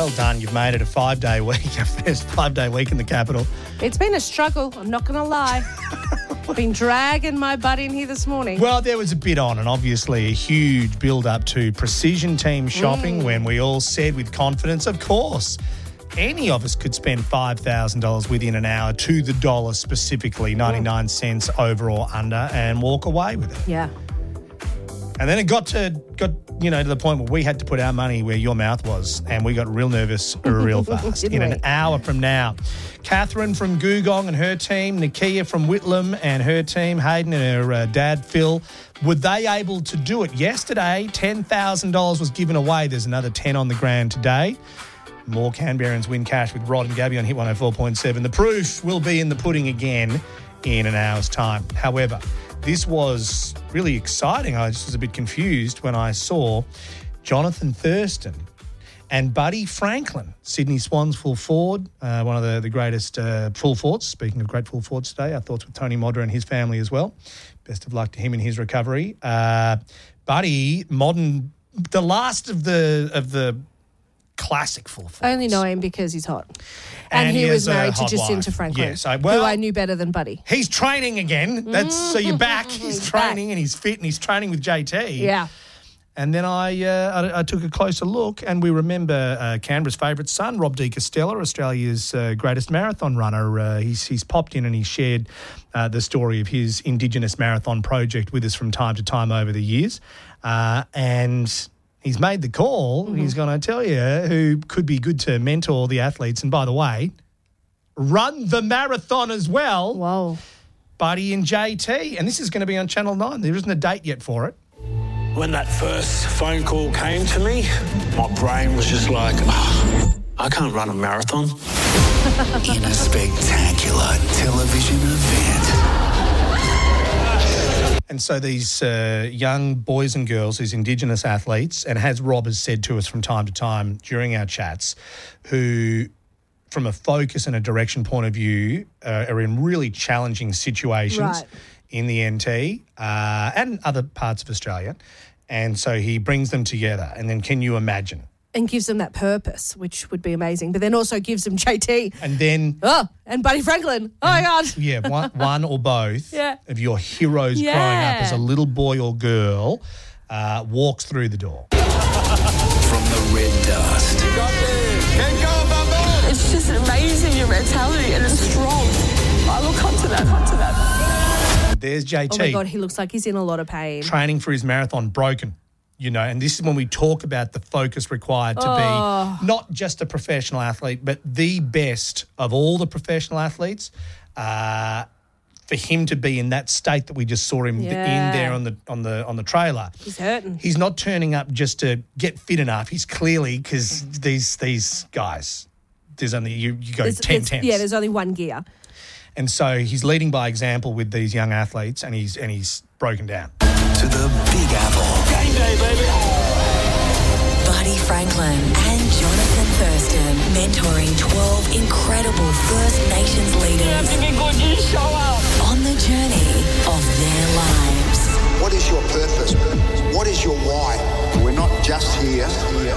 Well done. You've made it a 5-day week, your first 5-day week in the capital. It's been a struggle, I'm not going to lie. Been dragging my butt in here this morning. Well, there was a bit on, and obviously a huge build-up to Precision Team shopping when we all said with confidence, of course, any of us could spend $5,000 within an hour to the dollar specifically, 99 cents over or under, and walk away with it. Yeah. And then it got to the point where we had to put our money where your mouth was, and we got real nervous real fast. In an hour from now, Catherine from Googong and her team, Nakia from Whitlam and her team, Hayden and her dad, Phil, were they able to do it? Yesterday, $10,000 was given away. There's another 10 on the ground today. More Canberrans win cash with Rod and Gabby on Hit 104.7. The proof will be in the pudding again in an hour's time. However, this was really exciting. I just was a bit confused when I saw Jonathan Thurston and Buddy Franklin, Sydney Swans full forward, one of the greatest full forwards. Speaking of great full forwards today, our thoughts with Tony Modra and his family as well. Best of luck to him in his recovery. Buddy, the last of the classic full forwards. I only know him because he's hot. And he was married to Jacinta Franklin, who I knew better than Buddy. He's training again. So you're back. He's training and he's fit and he's training with JT. Yeah. And then I took a closer look, and we remember Canberra's favourite son, Rob De Castella, Australia's greatest marathon runner. He's popped in and he's shared the story of his Indigenous marathon project with us from time to time over the years. And he's made the call. Mm-hmm. He's going to tell you who could be good to mentor the athletes. And by the way, run the marathon as well. Whoa. Buddy and JT. And this is going to be on Channel 9. There isn't a date yet for it. When that first phone call came to me, my brain was just like, I can't run a marathon. In a spectacular television event. And so these young boys and girls, these Indigenous athletes, and as Rob has said to us from time to time during our chats, who from a focus and a direction point of view are in really challenging situations in the NT and other parts of Australia. And so he brings them together. And then can you imagine? And gives them that purpose, which would be amazing. But then also gives them JT. And then... and Buddy Franklin. Oh, my God. Yeah, one or both of your heroes growing up as a little boy or girl walks through the door. From the red dust. It's just amazing, your mentality, and it's strong. I look up to that. There's JT. Oh, my God, he looks like he's in a lot of pain. Training for his marathon, broken. And this is when we talk about the focus required to be not just a professional athlete, but the best of all the professional athletes. For him to be in that state that we just saw him in there on the trailer, he's hurting. He's not turning up just to get fit enough. He's clearly, because these guys, there's only you go 10 tenths. Yeah, there's only one gear. And so he's leading by example with these young athletes, and he's broken down. To the Big Apple. Game day, baby. Buddy Franklin and Jonathan Thurston mentoring 12 incredible First Nations leaders on the journey of their lives. What is your purpose? What is your why? We're not just here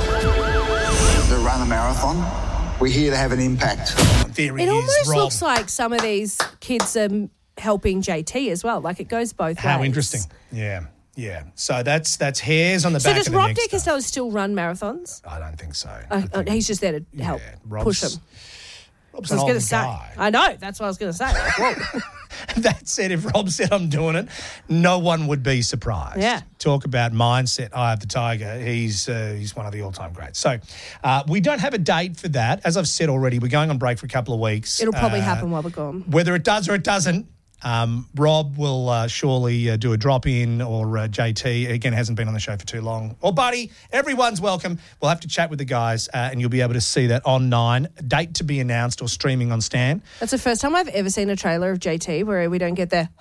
to run a marathon. We're here to have an impact. It almost looks like some of these kids are helping JT as well. Like it goes both ways. How interesting. Yeah. So that's hairs on the back of the neck. So does Rob De Castella still run marathons? I don't think so. He's just there to help push him. Rob's I was an going to older say. guy. I know. That's what I was going to say. Like, whoa. That said, if Rob said I'm doing it, no one would be surprised. Yeah. Talk about mindset, Eye of the Tiger. He's one of the all-time greats. So we don't have a date for that. As I've said already, we're going on break for a couple of weeks. It'll probably happen while we're gone. Whether it does or it doesn't, Rob will surely do a drop-in, or JT, again, hasn't been on the show for too long. Or Buddy, everyone's welcome. We'll have to chat with the guys and you'll be able to see that on 9. Date to be announced or streaming on Stan. That's the first time I've ever seen a trailer of JT where we don't get the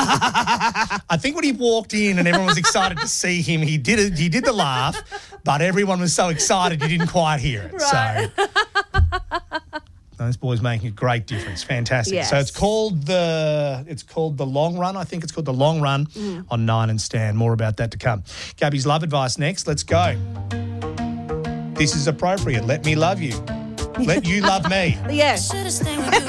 I think when he walked in and everyone was excited to see him, he did the laugh, but everyone was so excited you didn't quite hear it. Right. So those boys making a great difference. Fantastic. Yes. So it's called the Long Run. I think it's called the Long Run on 9 and Stan. More about that to come. Gabby's love advice next. Let's go. This is appropriate. Let me love you. Let you love me. Yeah.